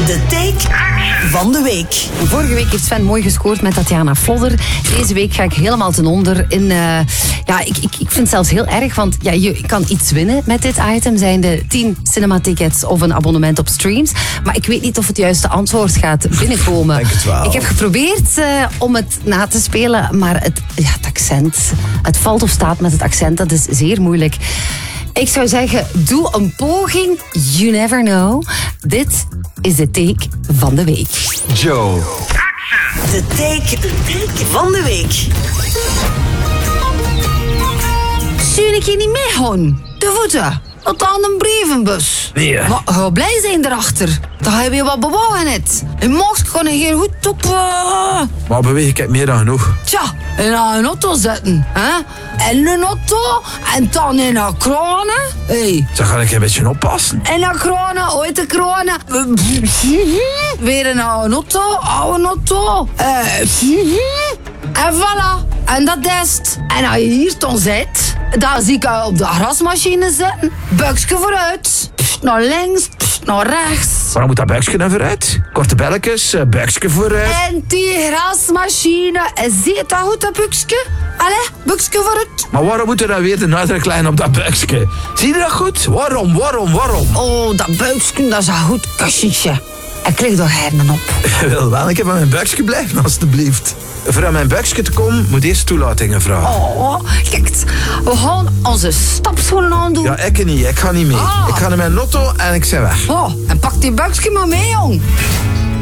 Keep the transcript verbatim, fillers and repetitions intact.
De take van de week. Vorige week heeft Sven mooi gescoord met Tatjana Vlodder. Deze week ga ik helemaal ten onder. In, uh, ja, ik, ik, ik vind het zelfs heel erg, want ja, je kan iets winnen met dit item. Zijn de tien cinematickets of een abonnement op streams. Maar ik weet niet of het juiste antwoord gaat binnenkomen. Denk het wel. Ik heb geprobeerd uh, om het na te spelen, maar het, ja, het accent, het valt of staat met het accent, dat is zeer moeilijk. Ik zou zeggen, doe een poging. You never know. Dit is de take van de week. Joe. De take, de take van de week. Zou ik je niet meegaan? De voeten. Tot aan een brievenbus. Nee. Maar ga blij zijn erachter. Dat je weer wat bewogen hebt. Je mag gewoon hier goed op... Uh... Maar beweeg ik heb meer dan genoeg. Tja, in een auto zitten. Hè? In een auto en dan in een krone. Hey. Zo ga ik een beetje oppassen. En een krone, ooit een krone. Weer een oude auto, oude auto. Uh, en voilà. En dat is het. En als je hier dan zit, dan zie ik je op de grasmachine zitten. Buikje vooruit. Pst, naar links, pst, naar rechts. Waarom moet dat buikje dan vooruit? Korte belletjes, uh, buikje vooruit. En die grasmachine, zie je dat goed, dat buikje? Allee, buikje vooruit. Maar waarom moet er dan weer de nadruk leggen op dat buikje? Zie je dat goed? Waarom, waarom, waarom? Oh, dat buikje, dat is een goed kussentje. Ik lig er hernen op. Je wil wel een keer bij mijn buikje blijven, alstublieft. Voor aan mijn buikje te komen, moet eerst toelatingen vragen. Oh, kijk, we gaan onze stapschoenen aandoen. Ja, ik niet. Ik ga niet mee. Ah. Ik ga naar mijn auto en ik ben weg. Oh, en pak die buikje maar mee, jong.